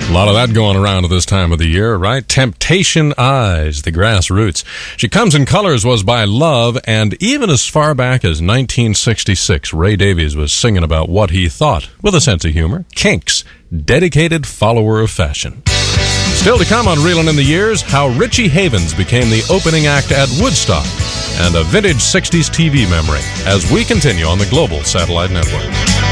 A lot of that going around at this time of the year, right? Temptation Eyes, the Grassroots. She Comes in Colors was by Love, and even as far back as 1966, Ray Davies was singing about what he thought, with a sense of humor, Kinks, dedicated follower of fashion. Still to come on Reelin' in the Years, how Richie Havens became the opening act at Woodstock, and a vintage 60s TV memory, as we continue on the Global Satellite Network.